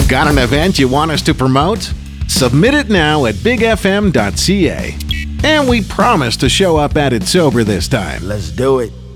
Got an event you want us to promote? Submit it now at bigfm.ca. And we promise to show up at it sober this time. Let's do it.